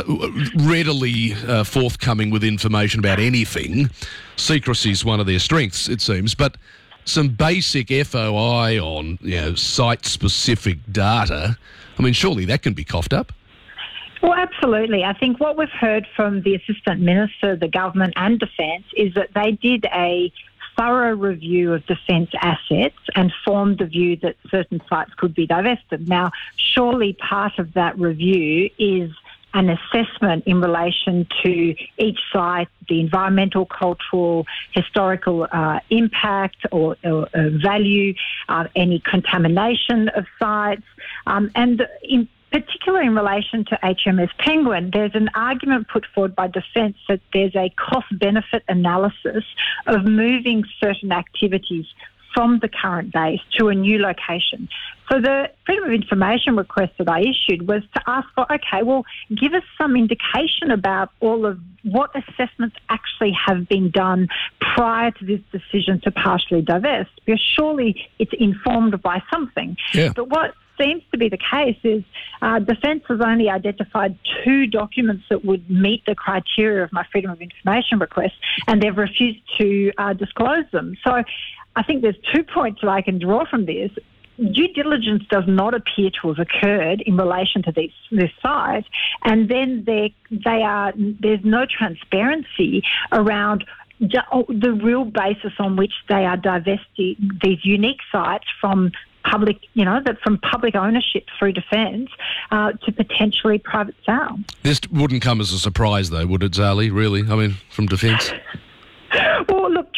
readily uh, forthcoming with information about anything. Secrecy is one of their strengths, it seems. But some basic F O I on, you know, site-specific data, I mean, surely that can be coughed up. Well, absolutely. I think what we've heard from the Assistant Minister, the government and Defence is that they did a thorough review of defence assets and formed the view that certain sites could be divested. Now, surely part of that review is an assessment in relation to each site, the environmental, cultural, historical uh, impact or, or uh, value, uh, any contamination of sites, um, and in particularly in relation to H M S Penguin, there's an argument put forward by Defence that there's a cost-benefit analysis of moving certain activities from the current base to a new location. So the Freedom of Information request that I issued was to ask for, okay, well, give us some indication about all of what assessments actually have been done prior to this decision to partially divest, because surely it's informed by something. Yeah. But what seems to be the case is uh, Defence has only identified two documents that would meet the criteria of my Freedom of Information request, and they've refused to uh, disclose them. So I think there's two points that I can draw from this. Due diligence does not appear to have occurred in relation to this, this site, and then they, they are, there's no transparency around the real basis on which they are divesting these unique sites from public, you know, that from public ownership through Defence uh, to potentially private sale. This wouldn't come as a surprise, though, would it, Zali, really? I mean, from Defence? Well, look,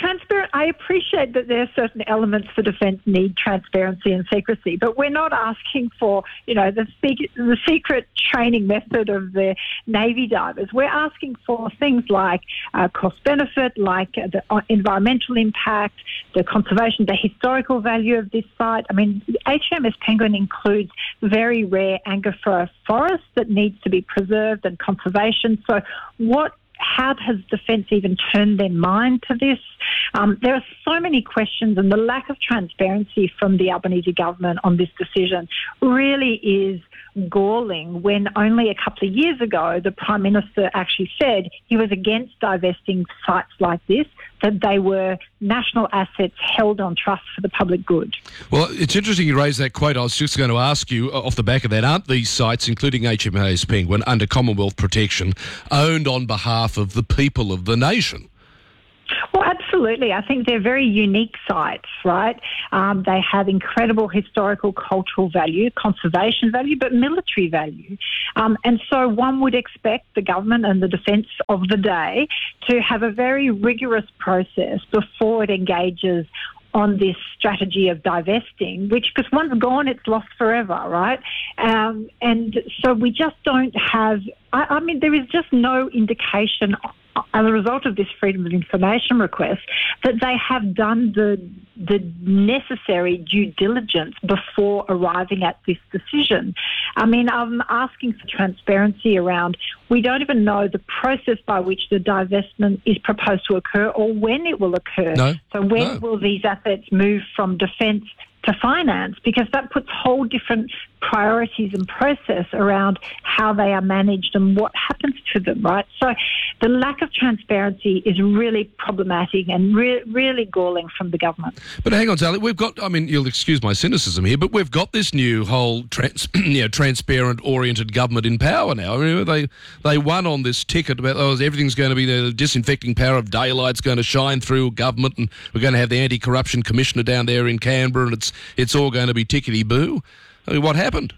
transparent. I appreciate that there are certain elements for defence need transparency and secrecy, but we're not asking for, you know, the, the secret training method of the Navy divers. We're asking for things like uh, cost-benefit, like uh, the environmental impact, the conservation, the historical value of this site. I mean, H M S Penguin includes very rare Angostura forest that needs to be preserved and conservation. So what How has Defence even turned their mind to this? Um, there are so many questions, and the lack of transparency from the Albanese government on this decision really is galling, when only a couple of years ago the Prime Minister actually said he was against divesting sites like this, that they were national assets held on trust for the public good. Well, it's interesting you raised that quote. I was just going to ask you, off the back of that, aren't these sites, including H M S Penguin, under Commonwealth protection, owned on behalf of the people of the nation? Well, absolutely. I think they're very unique sites, right? Um, they have incredible historical, cultural value, conservation value, but military value. Um, and so one would expect the government and the defence of the day to have a very rigorous process before it engages on this strategy of divesting, which, because once gone, it's lost forever, right? Um, and so we just don't have, I, I mean, there is just no indication as a result of this Freedom of Information request that they have done the the necessary due diligence before arriving at this decision. I mean, I'm asking for transparency around, we don't even know the process by which the divestment is proposed to occur or when it will occur. No, so when no. will these assets move from defence to finance? Because that puts whole different priorities and process around how they are managed and what happens to them, right? So the lack of transparency is really problematic and re- really galling from the government. But hang on, Sally, we've got, I mean, you'll excuse my cynicism here, but we've got this new whole trans, you know, transparent-oriented government in power now. I mean, they they won on this ticket about, oh, everything's going to be, the disinfecting power of daylight's going to shine through government, and we're going to have the Anti-Corruption Commissioner down there in Canberra, and it's it's all going to be tickety-boo. I mean, what happened?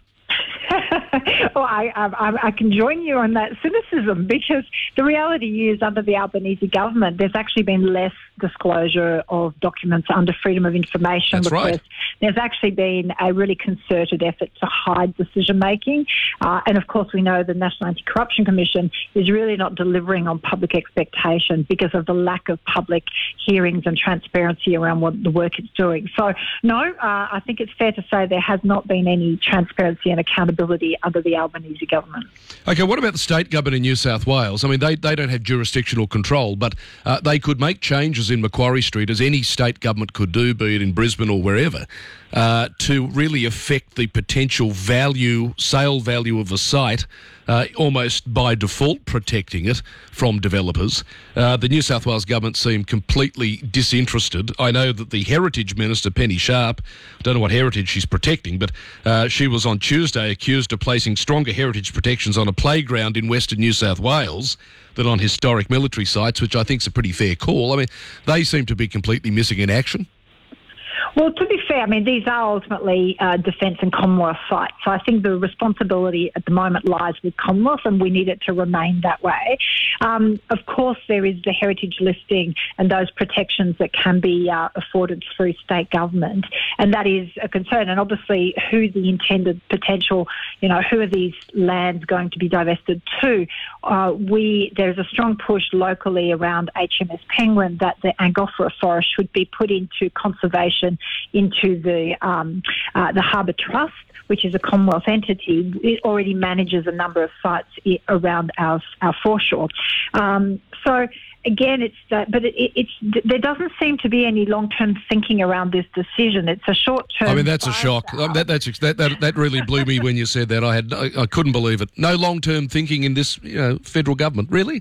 Well, I, I, I can join you on that cynicism, because the reality is, under the Albanese government, there's actually been less disclosure of documents under Freedom of Information That's request. right. There's actually been a really concerted effort to hide decision-making. Uh, and, of course, we know the National Anti-Corruption Commission is really not delivering on public expectation because of the lack of public hearings and transparency around what the work it's doing. So, no, uh, I think it's fair to say there has not been any transparency and accountability under the Albanese government. Okay, what about the state government in New South Wales? I mean, they, they don't have jurisdictional control, but uh, they could make changes in Macquarie Street, as any state government could do, be it in Brisbane or wherever, uh, to really affect the potential value, sale value of a site, uh, almost by default protecting it from developers. Uh, the New South Wales government seemed completely disinterested. I know that the Heritage Minister, Penny Sharp, I don't know what heritage she's protecting, but uh, she was on Tuesday accused of placing stronger heritage protections on a playground in Western New South Wales than on historic military sites, which I think is a pretty fair call. I mean, they seem to be completely missing in action. Well, to be fair, I mean, these are ultimately uh, Defence and Commonwealth sites. So I think the responsibility at the moment lies with Commonwealth, and we need it to remain that way. Um, of course, there is the heritage listing and those protections that can be uh, afforded through state government, and that is a concern. And obviously, who the intended potential, you know, who are these lands going to be divested to? Uh, we there's a strong push locally around H M S Penguin that the Angostura Forest should be put into conservation into the um, uh, the Harbour Trust, which is a Commonwealth entity. It already manages a number of sites I- around our our foreshore. Um, so again, it's that, but it, it's there doesn't seem to be any long-term thinking around this decision. It's a short-term. I mean, that's a shock. Um, that, that's that, that that really blew me when you said that. I had I, I couldn't believe it. No long-term thinking in this, you know, federal government, really.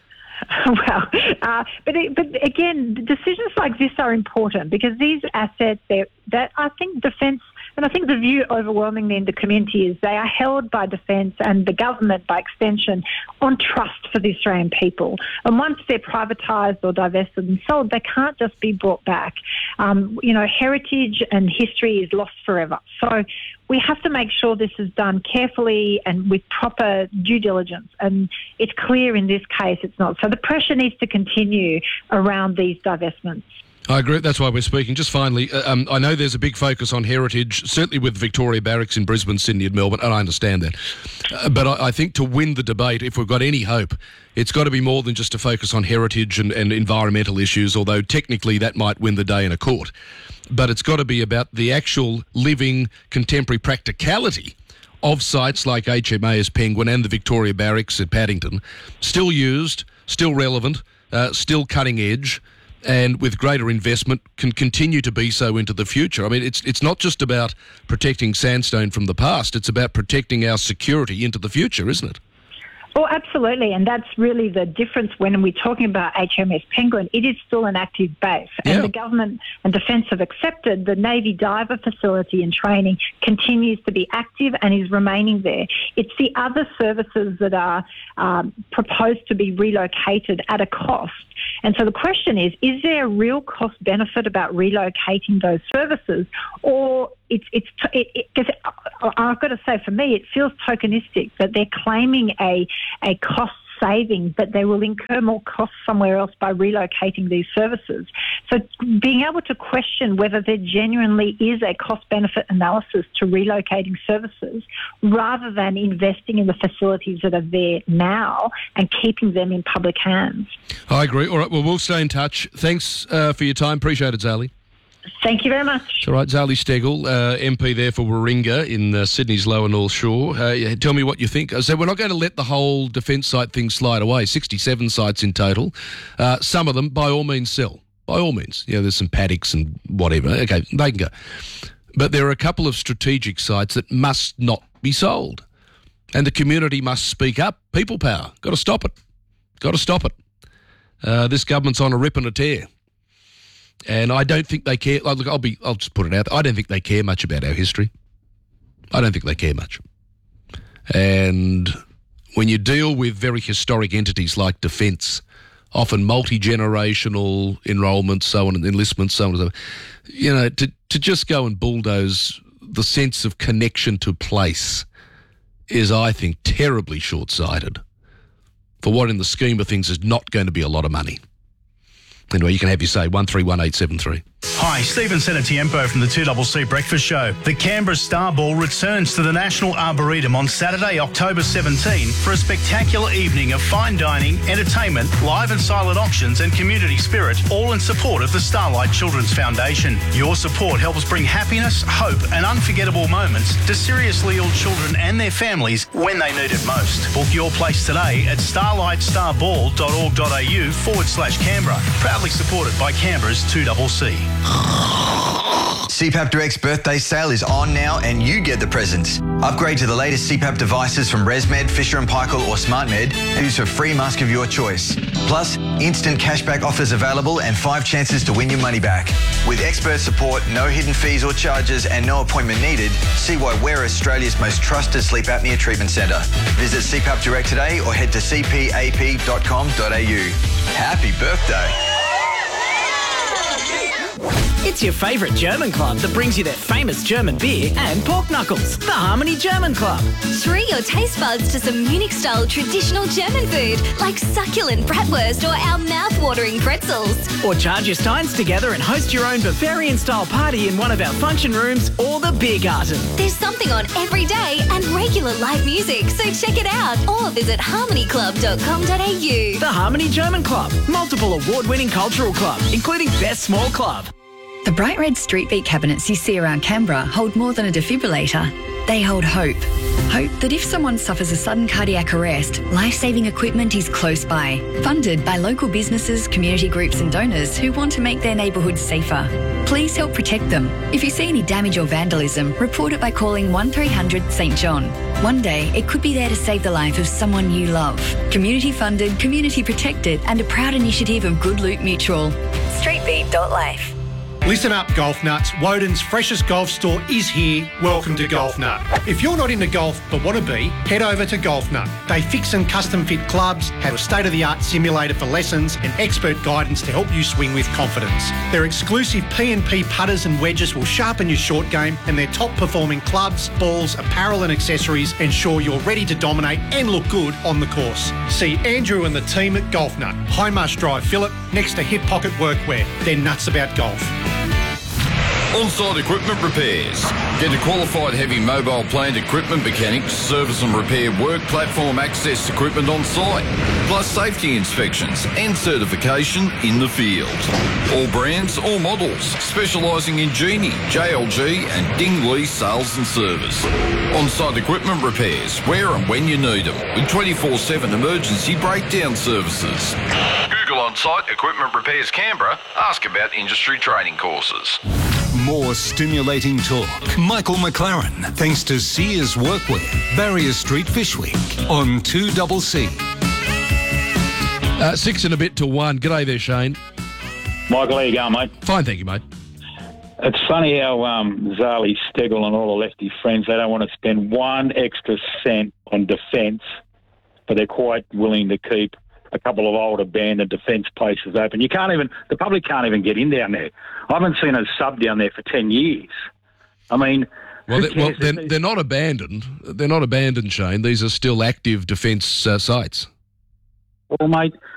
Well, uh, but it, but again, decisions like this are important because these assets, that I think Defence And I think the view overwhelmingly in the community is they are held by Defence and the government, by extension, on trust for the Australian people. And once they're privatised or divested and sold, they can't just be brought back. Um, you know, heritage and history is lost forever. So we have to make sure this is done carefully and with proper due diligence. And it's clear in this case it's not. So the pressure needs to continue around these divestments. I agree. That's why we're speaking. Just finally, uh, um, I know there's a big focus on heritage, certainly with Victoria Barracks in Brisbane, Sydney and Melbourne, and I understand that. Uh, but I, I think to win the debate, if we've got any hope, it's got to be more than just a focus on heritage and, and environmental issues, although technically that might win the day in a court. But it's got to be about the actual living contemporary practicality of sites like H M A S Penguin and the Victoria Barracks at Paddington, still used, still relevant, uh, still cutting edge, and with greater investment can continue to be so into the future. I mean, it's it's not just about protecting sandstone from the past, it's about protecting our security into the future, isn't it? Oh, absolutely. And that's really the difference when we're talking about H M S Penguin. It is still an active base. And Yeah. the government and Defence have accepted the Navy diver facility and training continues to be active and is remaining there. It's the other services that are um, proposed to be relocated at a cost. And so the question is, is there a real cost benefit about relocating those services, or it's, it's, it, it, 'cause I've got to say, for me, it feels tokenistic that they're claiming a, a cost saving, but they will incur more costs somewhere else by relocating these services. So being able to question whether there genuinely is a cost-benefit analysis to relocating services rather than investing in the facilities that are there now and keeping them in public hands. I agree. All right, well, we'll stay in touch. Thanks uh, for your time. Appreciate it, Zali. Thank you very much. All right, Zali Steggall, uh, M P there for Warringah in uh, Sydney's Lower North Shore. Uh, yeah, tell me what you think. So we're not going to let the whole defence site thing slide away. sixty-seven sites in total. Uh, some of them, by all means, sell. By all means. You know, there's some paddocks and whatever. Okay, they can go. But there are a couple of strategic sites that must not be sold. And the community must speak up. People power. Got to stop it. Got to stop it. Uh, this government's on a rip and a tear. And I don't think they care. Look, I'll be. I'll just put it out there. I don't think they care much about our history. I don't think they care much. And when you deal with very historic entities like Defence, often multi-generational enrolments, so on, and enlistments, so on and so on, you know, to, to just go and bulldoze the sense of connection to place is, I think, terribly short-sighted for what in the scheme of things is not going to be a lot of money. Anyway, you can have your say, one three one eight seven three. Hi, Stephen Senatiempo from the two C C Breakfast Show. The Canberra Star Ball returns to the National Arboretum on Saturday, October seventeenth for a spectacular evening of fine dining, entertainment, live and silent auctions and community spirit, all in support of the Starlight Children's Foundation. Your support helps bring happiness, hope and unforgettable moments to seriously ill children and their families when they need it most. Book your place today at starlightstarball.org.au forward slash Canberra. Proudly supported by Canberra's two C C. C PAP Direct's birthday sale is on now and you get the presents. Upgrade to the latest C PAP devices from ResMed, Fisher and Paykel or SmartMed and use a free mask of your choice. Plus, instant cashback offers available and five chances to win your money back. With expert support, no hidden fees or charges and no appointment needed, see why we're Australia's most trusted sleep apnea treatment centre. Visit C PAP Direct today or head to c p a p dot com dot a u. Happy birthday! It's your favourite German club that brings you their famous German beer and pork knuckles. The Harmony German Club. Treat your taste buds to some Munich-style traditional German food like succulent bratwurst or our mouth-watering pretzels. Or charge your steins together and host your own Bavarian-style party in one of our function rooms or the beer garden. There's something on every day and regular live music, so check it out or visit harmony club dot com dot a u. The Harmony German Club. Multiple award-winning cultural club, including Best Small Club. The bright red street beat cabinets you see around Canberra hold more than a defibrillator. They hold hope. Hope that if someone suffers a sudden cardiac arrest, life-saving equipment is close by. Funded by local businesses, community groups and donors who want to make their neighbourhoods safer. Please help protect them. If you see any damage or vandalism, report it by calling one three hundred St John. One day, it could be there to save the life of someone you love. Community funded, community protected and a proud initiative of Good Loot Mutual. street beat dot life. Listen up, golf nuts. Woden's freshest golf store is here. Welcome to Golf Nut. If you're not into golf but want to be, head over to Golf Nut. They fix and custom fit clubs, have a state-of-the-art simulator for lessons and expert guidance to help you swing with confidence. Their exclusive P and P putters and wedges will sharpen your short game, and their top-performing clubs, balls, apparel and accessories ensure you're ready to dominate and look good on the course. See Andrew and the team at Golf Nut, Highmarsh Drive, Phillip, next to Hip Pocket Workwear. They're nuts about golf. On-site equipment repairs. Get a qualified heavy mobile plant equipment mechanic to service and repair work platform access equipment on site, plus safety inspections and certification in the field. All brands, all models, specialising in Genie, J L G and Dingley sales and service. On-site equipment repairs, where and when you need them, with twenty-four seven emergency breakdown services. Google On-site Equipment Repairs Canberra. Ask about industry training courses. More stimulating talk. Michael McLaren, thanks to Sears Workwear, Barrier Street, Fishwick, on two C C. Uh, six and a bit to one. G'day there, Shane. Michael, how you going, mate? Fine, thank you, mate. It's funny how um, Zali, Stegel and all the lefty friends, they don't want to spend one extra cent on defence, but they're quite willing to keep a couple of old abandoned defence places open. You can't even, the public can't even get in down there. I haven't seen a sub down there for ten years. I mean... Well, they, well they're, they're not abandoned. They're not abandoned, Shane. These are still active defence uh, sites. Well, mate,